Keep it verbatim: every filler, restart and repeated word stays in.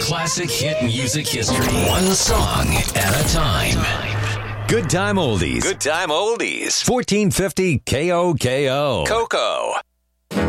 classic hit music history. One song at a time. Good Time Oldies. Good Time Oldies. fourteen fifty K O K O. Coco.